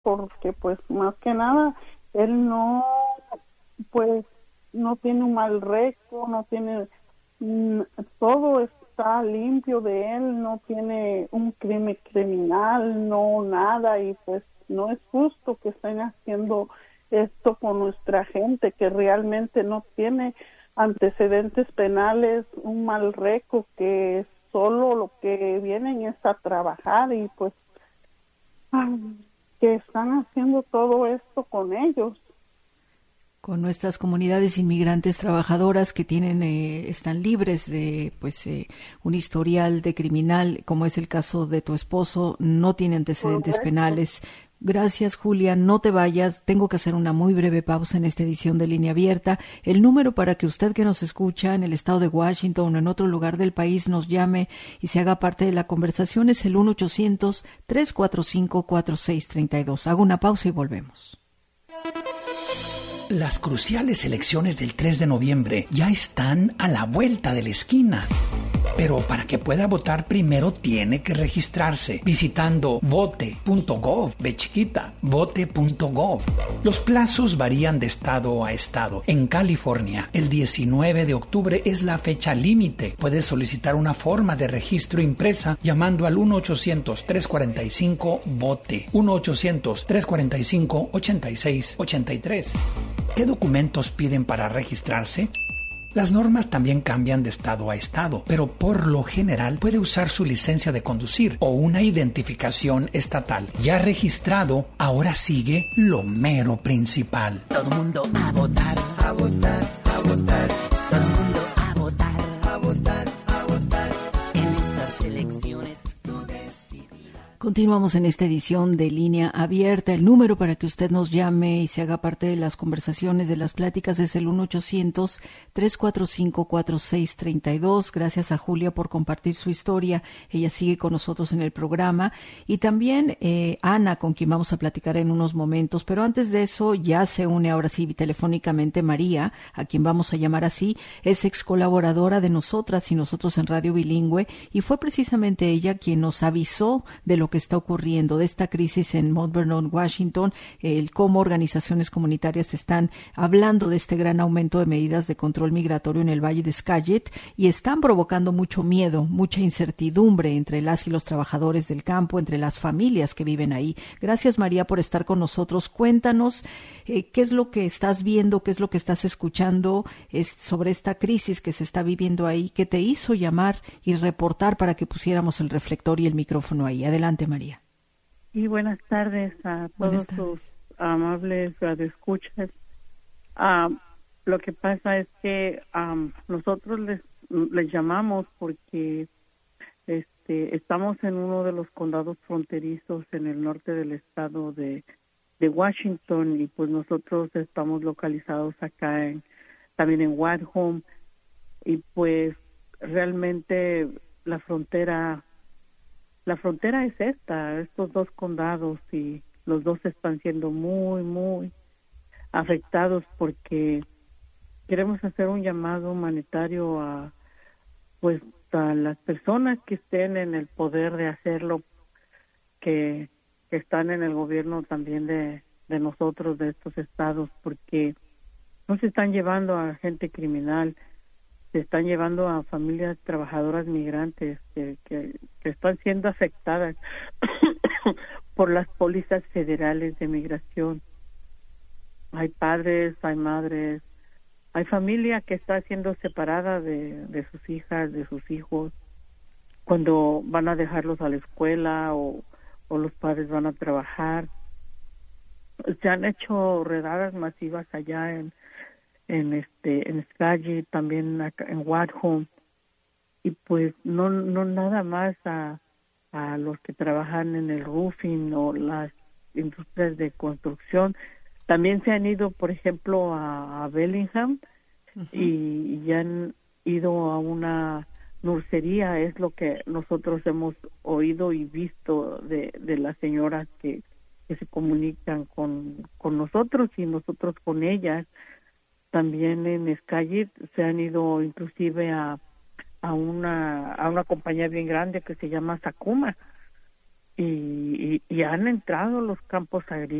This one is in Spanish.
porque pues más que nada él no, pues no tiene un mal récord, no tiene, todo está limpio de él, no tiene un crimen criminal, no nada, y pues no es justo que estén haciendo esto con nuestra gente que realmente no tiene antecedentes penales, un mal récord, que solo lo que vienen es a trabajar, y pues que están haciendo todo esto con ellos. Con nuestras comunidades inmigrantes trabajadoras que tienen, están libres de un historial de criminal, como es el caso de tu esposo, no tiene antecedentes penales. Gracias, Julia. No te vayas. Tengo que hacer una muy breve pausa en esta edición de Línea Abierta. El número para que usted que nos escucha en el estado de Washington o en otro lugar del país nos llame y se haga parte de la conversación es el 1-800-345-4632. Hago una pausa y volvemos. Las cruciales elecciones del 3 de noviembre ya están a la vuelta de la esquina. Pero para que pueda votar primero tiene que registrarse visitando vote.gov, vote.gov. Los plazos varían de estado a estado. En California, el 19 de octubre es la fecha límite. Puedes solicitar una forma de registro impresa llamando al 1-800-345-VOTE, 1-800-345-8683. ¿Qué documentos piden para registrarse? Las normas también cambian de estado a estado, pero por lo general puede usar su licencia de conducir o una identificación estatal. Ya registrado, ahora sigue lo mero principal. Todo el mundo a votar, a votar, a votar. Todo el mundo a votar, a votar, a votar. En estas elecciones tú decides. Continuamos en esta edición de Línea Abierta. El número para que usted nos llame y se haga parte de las conversaciones, de las pláticas, es el 1-800-345-4632. Gracias a Julia por compartir su historia. Ella sigue con nosotros en el programa. Y también Ana, con quien vamos a platicar en unos momentos. Pero antes de eso, ya se une ahora sí telefónicamente María, a quien vamos a llamar así. Es ex colaboradora de nosotras y nosotros en Radio Bilingüe. Y fue precisamente ella quien nos avisó de lo que está ocurriendo, de esta crisis en Mount Vernon, Washington, cómo organizaciones comunitarias están hablando de este gran aumento de medidas de control migratorio en el Valle de Skagit y están provocando mucho miedo, mucha incertidumbre entre las y los trabajadores del campo, entre las familias que viven ahí. Gracias, María, por estar con nosotros. Cuéntanos qué es lo que estás viendo, qué es lo que estás escuchando sobre esta crisis que se está viviendo ahí, que te hizo llamar y reportar para que pusiéramos el reflector y el micrófono ahí. Adelante, María. Y buenas tardes a todos sus amables radioescuchas. Lo que pasa es que nosotros les llamamos porque estamos en uno de los condados fronterizos en el norte del estado de Washington, y pues nosotros estamos localizados acá también en Whitehome, y pues realmente la frontera es estos dos condados, y los dos están siendo muy, muy afectados porque queremos hacer un llamado humanitario a las personas que estén en el poder de hacerlo, que están en el gobierno también de nosotros, de estos estados, porque no se están llevando a gente criminal, se están llevando a familias trabajadoras migrantes que están siendo afectadas por las pólizas federales de migración. Hay padres, hay madres, hay familia que está siendo separada de sus hijas, de sus hijos, cuando van a dejarlos a la escuela o los padres van a trabajar. Se han hecho redadas masivas allá en Skagit, también acá en Whitehome, y pues no nada más a los que trabajan en el roofing o las industrias de construcción. También se han ido, por ejemplo, a Bellingham, uh-huh, y ya han ido a una nursería. Es lo que nosotros hemos oído y visto de las señoras que se comunican con nosotros y nosotros con ellas. También en Skagit se han ido inclusive a una compañía bien grande que se llama Sakuma, y han entrado los campos agrícolas